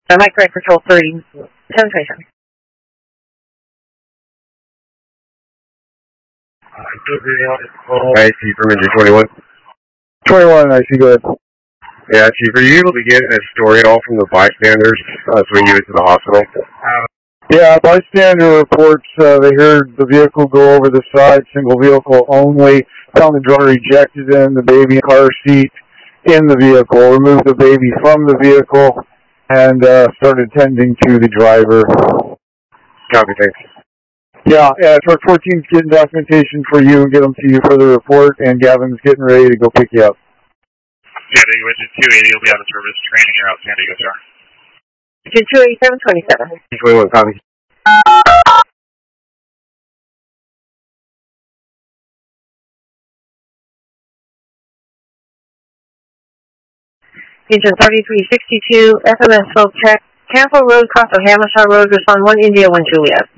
Mike Red Patrol 30, 1027. Hi, Chief, from Injury 21. 21, I see, go ahead. Yeah, Chief, are you able to get a story at all from the bystanders so we can get it to the hospital? Yeah, bystander reports they heard the vehicle go over the side, single vehicle only, found the driver ejected in the baby car seat in the vehicle, removed the baby from the vehicle, and started tending to the driver. Copy, thanks. Yeah, Truck 14's getting documentation for you and get them to you for the report, and Gavin's getting ready to go pick you up. San Diego Engine 280 will be out of service. Training, you're out San Diego, sir. Engine 287, 27. 21, copy. Engine 3362, FMS smoke check. Campo Road, cross of Hammershaw Road, respond 1 India, 1 Juliet.